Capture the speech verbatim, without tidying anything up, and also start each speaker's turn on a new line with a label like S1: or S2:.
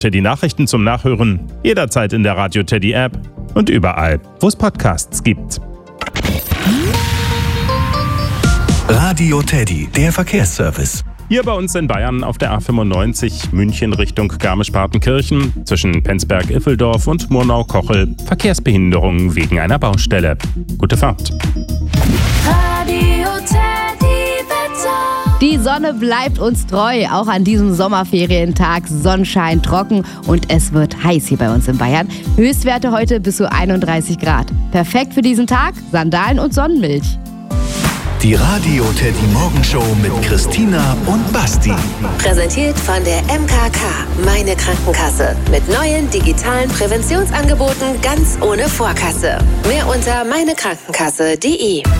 S1: Teddy Nachrichten zum Nachhören, jederzeit in der Radio Teddy App und überall, wo es Podcasts gibt.
S2: Radio Teddy, der Verkehrsservice.
S1: Hier bei uns in Bayern auf der A fünfundneunzig München Richtung Garmisch-Partenkirchen zwischen Penzberg-Iffeldorf und Murnau-Kochel Verkehrsbehinderungen wegen einer Baustelle. Gute Fahrt.
S3: Radio Teddy Wetter.
S4: Die Sonne bleibt uns treu, auch an diesem Sommerferientag. Sonnenschein, trocken und es wird heiß hier bei uns in Bayern. Höchstwerte heute bis zu einunddreißig Grad. Perfekt für diesen Tag, Sandalen und Sonnenmilch.
S2: Die Radio Teddy Morgenshow mit Christina und Basti.
S3: Präsentiert von der M K K, meine Krankenkasse. Mit neuen digitalen Präventionsangeboten ganz ohne Vorkasse. Mehr unter meinekrankenkasse punkt de.